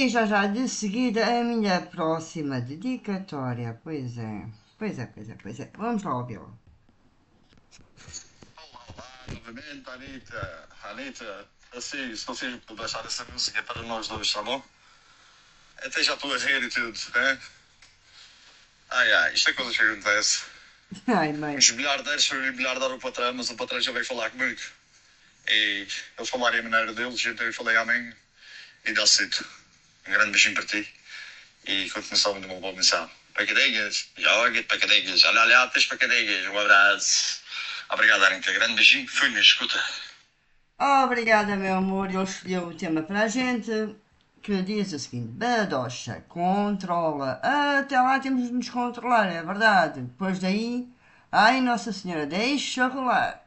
E já de seguida a minha próxima dedicatória. Pois é, pois é. Vamos lá ouvi-la. Olá, novamente, Anitta. Anitta, assim, se consigo deixar essa música para nós dois, tá bom? Até já estou a rir e tudo, né? Ai, ai, isto é coisas que acontece. Ai, mãe. Os bilhardeiros foram bilhardar o patrão, mas o patrão já veio falar comigo. E eles falaram a maneira deles, então eu falei à mãe e dá certo. Um grande beijinho para ti e continuação de uma boa missão. Pacadinhas, joga pacadinhas, olha, olha, tens pacadinhas, um abraço. Obrigado, Anitta, grande beijinho, fui na escuta. Obrigada, meu amor. Ele escolheu o tema para a gente, que diz o seguinte: Badocha, controla. Até lá temos de nos controlar, é verdade. Depois daí, ai, Nossa Senhora, deixa rolar.